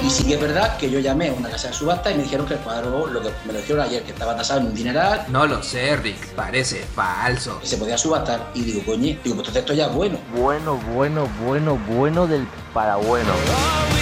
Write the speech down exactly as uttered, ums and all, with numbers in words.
Y sí que es verdad que yo llamé a una casa de subasta y me dijeron que el cuadro, lo que me lo dijeron ayer, que estaba tasado en un dineral, No lo sé, Rick, parece falso. que se podía subastar. Y digo, coño, digo, pues entonces esto ya es bueno. Bueno, bueno, bueno, bueno del para bueno.